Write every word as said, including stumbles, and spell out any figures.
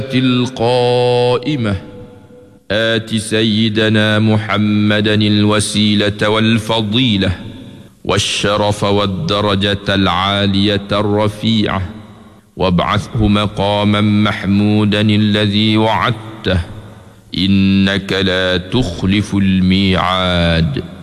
القائمة آت سيدنا محمدا الوسيلة والفضيلة والشرف والدرجة العالية الرفيعة وابعثه مقاما محمودا الذي وعدته إنك لا تخلف الميعاد.